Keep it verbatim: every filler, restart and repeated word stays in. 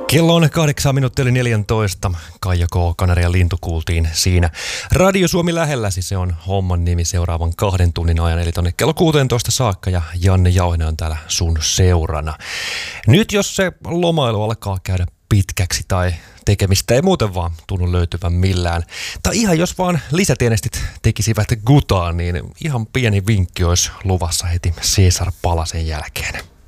Kello on kahdeksan minuuttia yli neljäntoista. Kaija K. Kanarian lintu kuultiin siinä. Radio Suomi lähelläsi, se on homman nimi seuraavan kahden tunnin ajan, eli tonne kello kuusitoista saakka, ja Janne Jauhinen on täällä sun seurana. Nyt jos se lomailu alkaa käydä pitkäksi tai tekemistä ei muuten vaan tunnu löytyvän millään, tai ihan jos vaan lisätienestit tekisivät gutaa, niin ihan pieni vinkki olisi luvassa heti Cesar Palasen jälkeen.